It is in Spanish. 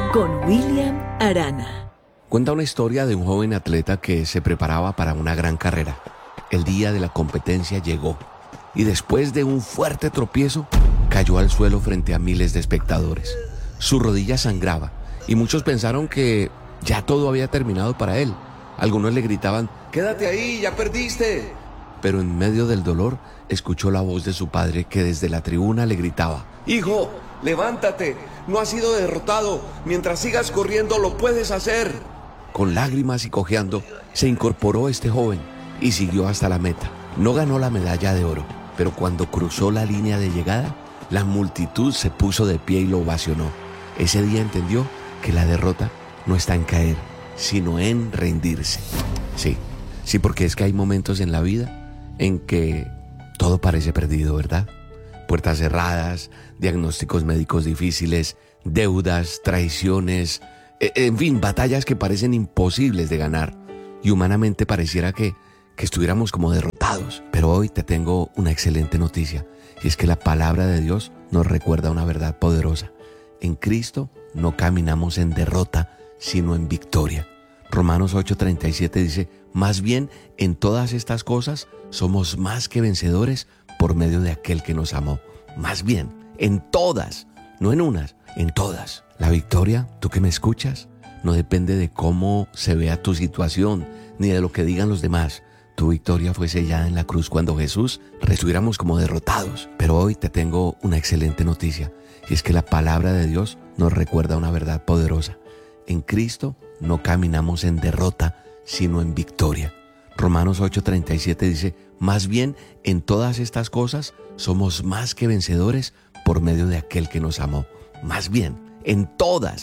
con William Arana. Cuenta una historia de un joven atleta que se preparaba para una gran carrera. El día de la competencia llegó y después de un fuerte tropiezo cayó al suelo frente a miles de espectadores. Su rodilla sangraba y muchos pensaron que ya todo había terminado para él. Algunos le gritaban: «¡Quédate ahí, ya perdiste!». Pero en medio del dolor escuchó la voz de su padre que desde la tribuna le gritaba: «Hijo, levántate, no has sido derrotado, mientras sigas corriendo lo puedes hacer». Con lágrimas y cojeando se incorporó este joven y siguió hasta la meta. No ganó la medalla de oro, pero cuando cruzó la línea de llegada, la multitud se puso de pie y lo ovacionó. Ese día entendió que la derrota no está en caer, sino en rendirse. Sí, porque es que hay momentos en la vida en que todo parece perdido, ¿verdad? Puertas cerradas, diagnósticos médicos difíciles, deudas, traiciones, en fin, batallas que parecen imposibles de ganar. Y humanamente pareciera que estuviéramos como derrotados. Pero hoy te tengo una excelente noticia, y es que la palabra de Dios nos recuerda una verdad poderosa. En Cristo no caminamos en derrota, sino en victoria. Romanos 8:37 dice: más bien, en todas estas cosas somos más que vencedores por medio de aquel que nos amó. Más bien, en todas, no en unas, en todas. La victoria, tú que me escuchas, no depende de cómo se vea tu situación, ni de lo que digan los demás. Tu victoria fue sellada en la cruz cuando Jesús estuviéramos como derrotados. Pero hoy te tengo una excelente noticia, y es que la palabra de Dios nos recuerda una verdad poderosa. En Cristo no caminamos en derrota, sino en victoria. Romanos 8:37 dice: más bien, en todas estas cosas somos más que vencedores por medio de aquel que nos amó. Más bien, en todas.